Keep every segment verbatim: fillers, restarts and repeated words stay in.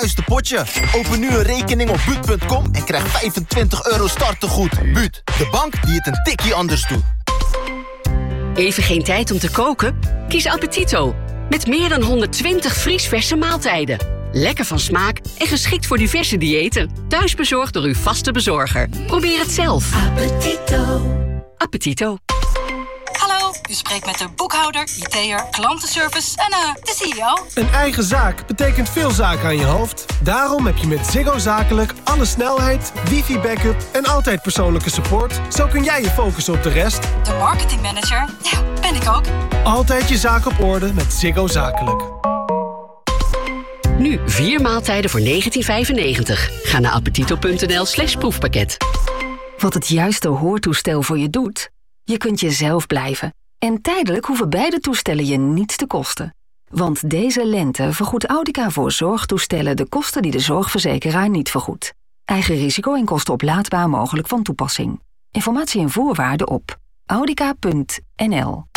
juiste potje. Open nu een rekening op buut punt com en krijg vijfentwintig euro startegoed. Buut, de bank die het een tikkie anders doet. Even geen tijd om te koken? Kies Appetito. Met meer dan honderdtwintig vriesverse maaltijden. Lekker van smaak en geschikt voor diverse diëten. Thuis bezorgd door uw vaste bezorger. Probeer het zelf. Appetito. Appetito. Hallo, u spreekt met de boekhouder, I T'er, klantenservice en uh, de C E O. Een eigen zaak betekent veel zaken aan je hoofd. Daarom heb je met Ziggo Zakelijk alle snelheid, wifi-backup en altijd persoonlijke support. Zo kun jij je focussen op de rest. De marketingmanager, ja, ben ik ook. Altijd je zaak op orde met Ziggo Zakelijk. Nu vier maaltijden voor negentien vijfennegentig. Ga naar appetito.nl slash proefpakket. Wat het juiste hoortoestel voor je doet? Je kunt jezelf blijven. En tijdelijk hoeven beide toestellen je niets te kosten. Want deze lente vergoedt Audica voor zorgtoestellen de kosten die de zorgverzekeraar niet vergoedt. Eigen risico en kosten oplaadbaar mogelijk van toepassing. Informatie en voorwaarden op audica punt n l.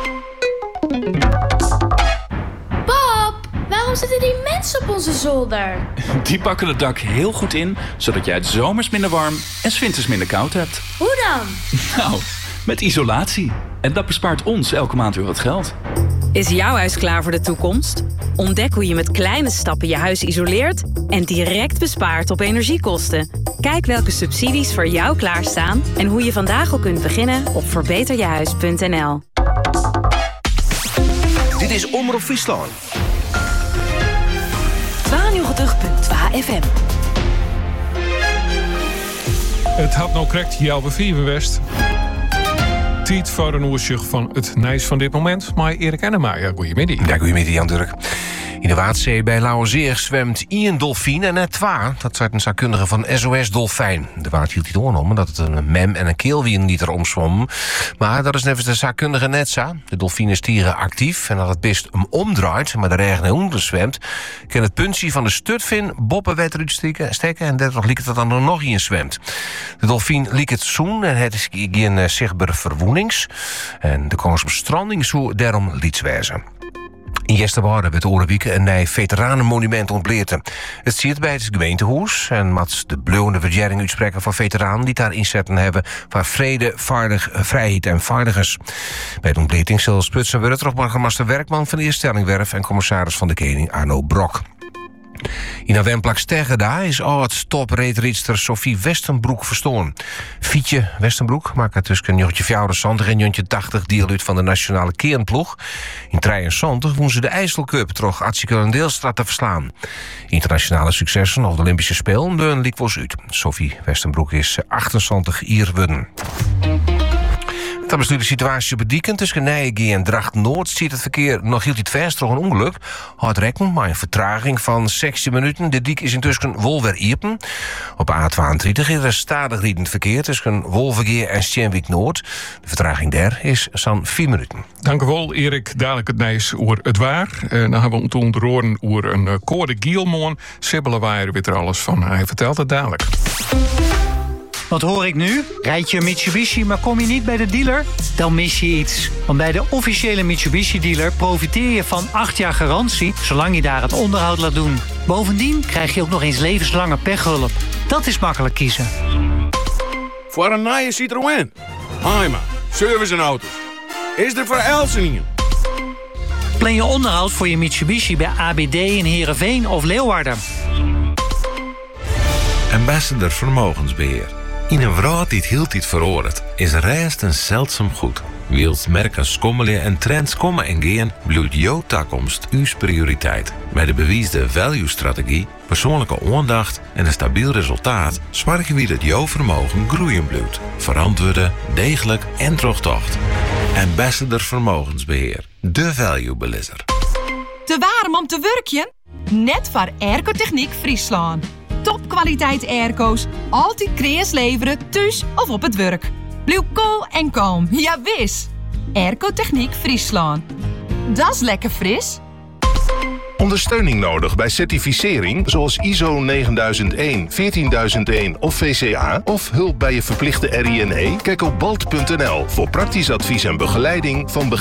Pap, waarom zitten die mensen op onze zolder? Die pakken het dak heel goed in, zodat jij het zomers minder warm en 's winters minder koud hebt. Hoe dan? Nou, met isolatie. En dat bespaart ons elke maand weer wat geld. Is jouw huis klaar voor de toekomst? Ontdek hoe je met kleine stappen je huis isoleert en direct bespaart op energiekosten. Kijk welke subsidies voor jou klaarstaan en hoe je vandaag al kunt beginnen op verbeter je huis punt n l. Dit is Omroep Friesland. tweeënnegentig komma twee F M. Het had nou correct Jelbe Vierenwest. Tijd voor een oorzicht van het nieuws van dit moment. Maar Erik Ennemaier, goedemiddag. Ja, goedemiddag Jan Durk. In de Waadzee bij Lauwerzeer zwemt één dolfijn en net twee. Dat zijn een zakkundige van S O S Dolfijn. De waard hield hij doornomen dat het een mem en een keelwien die er omzwommen. Maar dat is nevens de zakkundige net zo. De dolfijn is stieren actief en dat het best hem omdraait, maar de regen naar onder zwemt, kan het puntje van de stutvin boppen wet eruit steken en daardoor liek het dat dan nog in zwemt. De dolfijn liek het zoen en het is geen zichtbare verwoenings. En de kans op stranding zou daarom liets wezen. In Jesterwaarde werd Orenwieken een nieuw veteranenmonument ontleerd. Het zit bij het gemeentehuis en mat de bleuwende verjering uitspreken van veteranen die daar inzetten hebben voor vrede, vaardig, vrijheid en vaardigers. Bij de ontleting zal Sputsen Wurter burgemeester Werkman van de Eerstellingwerf en commissaris van de Koning Arno Brok. In een wemplak Stergeda is oud-top-reetriedster Sophie Westenbroek verstoren. Fietje Westenbroek maakt tussen Jontje vijfenzantig en Jontje tachtig deel uit van de nationale kernploeg. In drieënzantig won ze de IJsselcup troch Atsikel en Deelstra te verslaan. Internationale successen of de Olympische Spelen beun liek was uit. Sophie Westenbroek is achtenzantig jaar geworden. Dat is nu de situatie op het Dieken. Tussen Nijegen en Dracht-Noord ziet het verkeer nog heel iets vers door een ongeluk. Hard rekken, maar een vertraging van zestien minuten. De dik is intussen Wolwer Iepen. Op A tweeëntwintig is er stadig riedend verkeer tussen Wolvergeer en Steenwijk-Noord. De vertraging daar is zo'n vier minuten. Dank u wel, Erik. Dadelijk het nieuws over het waar. Uh, dan hebben we het onderhoren over een uh, Code Gielmoon. Sibylle Weijer weet er alles van. Hij vertelt het dadelijk. Wat hoor ik nu? Rijd je een Mitsubishi, maar kom je niet bij de dealer? Dan mis je iets. Want bij de officiële Mitsubishi-dealer profiteer je van acht jaar garantie, zolang je daar het onderhoud laat doen. Bovendien krijg je ook nog eens levenslange pechhulp. Dat is makkelijk kiezen. Voor een nieuwe Citroën. Haima, service en auto's. Is er voor Elsen? Plan je onderhoud voor je Mitsubishi bij A B D in Heerenveen of Leeuwarden. Ambassador Vermogensbeheer. In een wereld die het heel tijd veroordeelt, is rest een zeldzaam goed. Wilt merken schommelen en trends komen en gaan, blijft jouw toekomst uw prioriteit. Met de bewiesde value-strategie, persoonlijke aandacht en een stabiel resultaat zorgen we dat jouw vermogen groeien blijft. Verantwoorden, degelijk en terugtocht. Ambassador Vermogensbeheer. De value-belisser. Te warm om te werkjen? Net voor Airco-techniek Friesland. Topkwaliteit airco's, altijd kreas leveren, thuis of op het werk. Blijf cool en kalm, ja wis. Airco-techniek Friesland. Dat is lekker fris. Ondersteuning nodig bij certificering zoals I S O negenduizend één, veertienduizend één of V C A of hulp bij je verplichte R I N E? Kijk op balt punt n l voor praktisch advies en begeleiding van begin